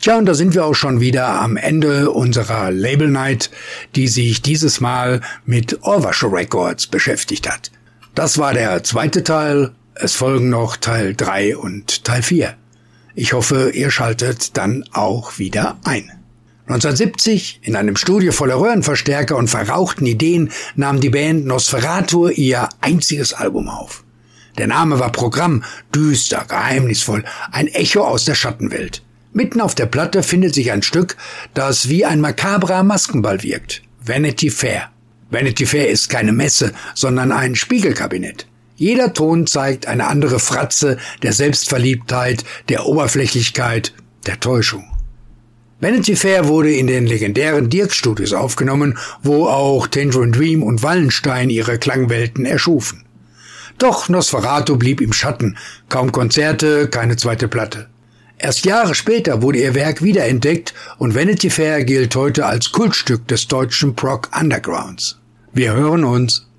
Tja, und da sind wir auch schon wieder am Ende unserer Label Night, die sich dieses Mal mit Orvasho Records beschäftigt hat. Das war der zweite Teil. Es folgen noch Teil 3 und Teil 4. Ich hoffe, ihr schaltet dann auch wieder ein. 1970, in einem Studio voller Röhrenverstärker und verrauchten Ideen, nahm die Band Nosferatu ihr einziges Album auf. Der Name war Programm, düster, geheimnisvoll, ein Echo aus der Schattenwelt. Mitten auf der Platte findet sich ein Stück, das wie ein makabrer Maskenball wirkt. Vanity Fair. Vanity Fair ist keine Messe, sondern ein Spiegelkabinett. Jeder Ton zeigt eine andere Fratze der Selbstverliebtheit, der Oberflächlichkeit, der Täuschung. Vanity Fair wurde in den legendären Dirk Studios aufgenommen, wo auch Tangerine Dream und Wallenstein ihre Klangwelten erschufen. Doch Nosferatu blieb im Schatten, kaum Konzerte, keine zweite Platte. Erst Jahre später wurde ihr Werk wiederentdeckt und Vanity Fair gilt heute als Kultstück des deutschen Prog Undergrounds. Wir hören uns.